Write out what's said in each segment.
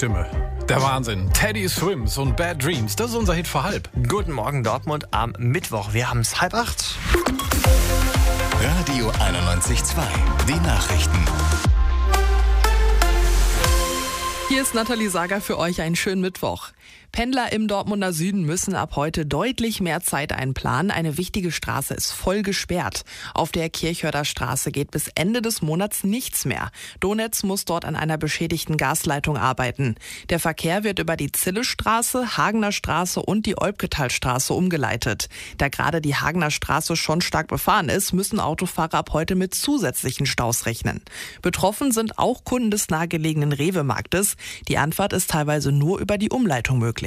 Stimme. Der Wahnsinn. Teddy Swims und Bad Dreams, das ist unser Hit vor halb. Guten Morgen Dortmund am Mittwoch. Wir haben es 7:30. Radio 91.2, die Nachrichten. Hier ist Nathalie Sager für euch. Einen schönen Mittwoch. Pendler im Dortmunder Süden müssen ab heute deutlich mehr Zeit einplanen. Eine wichtige Straße ist voll gesperrt. Auf der Kirchhörder Straße geht bis Ende des Monats nichts mehr. Donetz muss dort an einer beschädigten Gasleitung arbeiten. Der Verkehr wird über die Zillestraße, Hagener Straße und die Olbketalstraße umgeleitet. Da gerade die Hagener Straße schon stark befahren ist, müssen Autofahrer ab heute mit zusätzlichen Staus rechnen. Betroffen sind auch Kunden des nahegelegenen Rewe-Marktes. Die Anfahrt ist teilweise nur über die Umleitung möglich.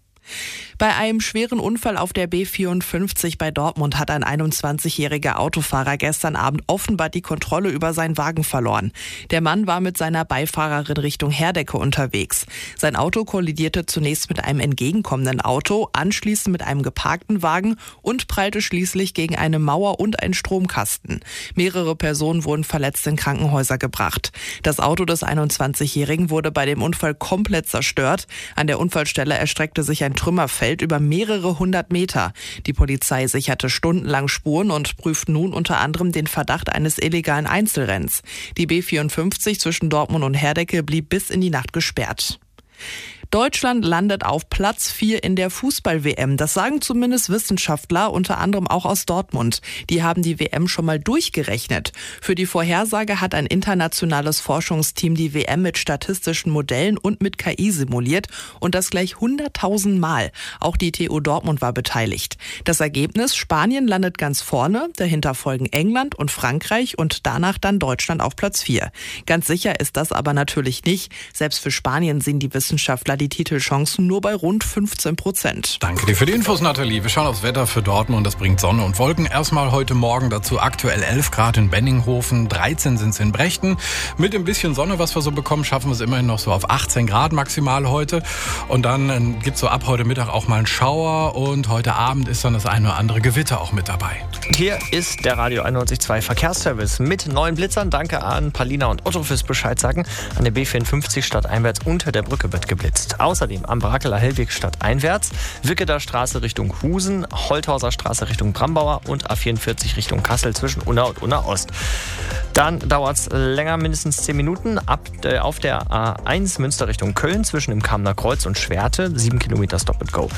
Bei einem schweren Unfall auf der B54 bei Dortmund hat ein 21-jähriger Autofahrer gestern Abend offenbar die Kontrolle über seinen Wagen verloren. Der Mann war mit seiner Beifahrerin Richtung Herdecke unterwegs. Sein Auto kollidierte zunächst mit einem entgegenkommenden Auto, anschließend mit einem geparkten Wagen und prallte schließlich gegen eine Mauer und einen Stromkasten. Mehrere Personen wurden verletzt in Krankenhäuser gebracht. Das Auto des 21-Jährigen wurde bei dem Unfall komplett zerstört. An der Unfallstelle erstreckte sich ein Trümmerfeld über mehrere 100 Meter. Die Polizei sicherte stundenlang Spuren und prüft nun unter anderem den Verdacht eines illegalen Einzelrenns. Die B54 zwischen Dortmund und Herdecke blieb bis in die Nacht gesperrt. Deutschland landet auf Platz 4 in der Fußball-WM. Das sagen zumindest Wissenschaftler, unter anderem auch aus Dortmund. Die haben die WM schon mal durchgerechnet. Für die Vorhersage hat ein internationales Forschungsteam die WM mit statistischen Modellen und mit KI simuliert und das gleich 100.000 Mal. Auch die TU Dortmund war beteiligt. Das Ergebnis: Spanien landet ganz vorne, dahinter folgen England und Frankreich und danach dann Deutschland auf Platz 4. Ganz sicher ist das aber natürlich nicht. Selbst für Spanien sehen die Wissenschaftler die Titelchancen nur bei rund 15%. Danke dir für die Infos, Nathalie. Wir schauen aufs Wetter für Dortmund. Das bringt Sonne und Wolken. Erstmal heute Morgen dazu aktuell 11 Grad in Benninghofen, 13 sind es in Brechten. Mit ein bisschen Sonne, was wir so bekommen, schaffen wir es immerhin noch so auf 18 Grad maximal heute. Und dann gibt es so ab heute Mittag auch mal einen Schauer und heute Abend ist dann das eine oder andere Gewitter auch mit dabei. Hier ist der Radio 91.2 Verkehrsservice mit neuen Blitzern. Danke an Palina und Otto fürs Bescheid sagen. An der B54 stadteinwärts unter der Brücke wird geblitzt. Außerdem am Brackeler Hellweg stadteinwärts, Wicketer Straße Richtung Husen, Holthauser Straße Richtung Brambauer und A44 Richtung Kassel zwischen Unna und Unna Ost. Dann dauert es länger, mindestens 10 Minuten, auf der A1 Münster Richtung Köln zwischen dem Kamener Kreuz und Schwerte, 7 Kilometer Stop and Go.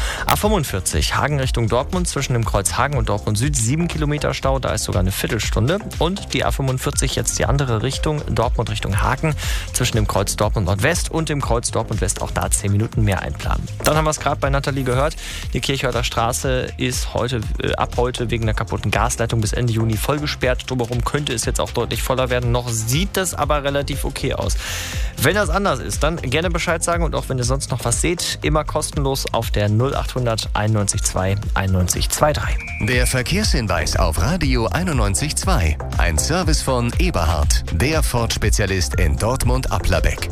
A45 Hagen Richtung Dortmund zwischen dem Kreuz Hagen und Dortmund Süd, 7 Kilometer Stau, da ist sogar eine Viertelstunde. Und die A45 jetzt die andere Richtung, Dortmund Richtung Hagen, zwischen dem Kreuz Dortmund Nordwest und dem Kreuz Dortmund West, auch da 10 Minuten mehr einplanen. Dann haben wir es gerade bei Nathalie gehört, die Kirchhörder Straße ist ab heute wegen der kaputten Gasleitung bis Ende Juni voll gesperrt. Drumherum könnte es jetzt auch deutlich voller werden. Noch sieht das aber relativ okay aus. Wenn das anders ist, dann gerne Bescheid sagen und auch wenn ihr sonst noch was seht, immer kostenlos auf der 0800 91.2 9123. Der Verkehrshinweis auf Radio 91.2. Ein Service von Eberhard, der Ford-Spezialist in Dortmund-Applerbeck.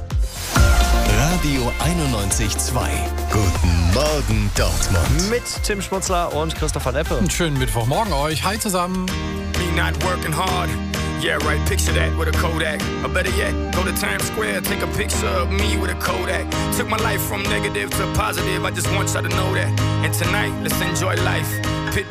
Radio 91.2. Guten Morgen, Dortmund. Mit Tim Schmutzler und Christopher Leppe. Einen schönen Mittwochmorgen euch. Hi zusammen. Me not working hard. Yeah, right, picture that with a Kodak. Or better yet, go to Times Square, take a picture of me with a Kodak. Took my life from negative to positive, I just want y'all to know that. And tonight, let's enjoy life.